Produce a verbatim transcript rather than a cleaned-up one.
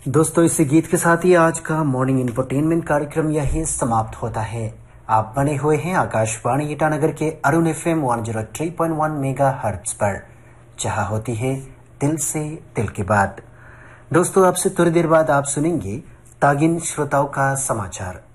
दोस्तों, इसी गीत के साथ ही आज का मॉर्निंग इंफोटेनमेंट कार्यक्रम यही समाप्त होता है। आप बने हुए हैं आकाशवाणी ईटानगर के Arun F M one zero three point one mega hertz पर, जहां होती है दिल से दिल की बात। दोस्तों, आपसे थोड़ी देर बाद आप सुनेंगे तागिन श्रोताओं का समाचार।